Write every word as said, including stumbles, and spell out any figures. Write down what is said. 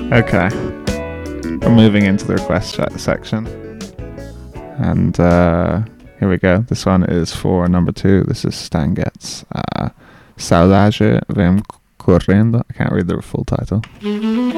Okay. We're moving into the request chat section. And uh, here we go. This one is for number two. This is Stan Getz. Uh, Saudade vem correndo. I can't read the full title.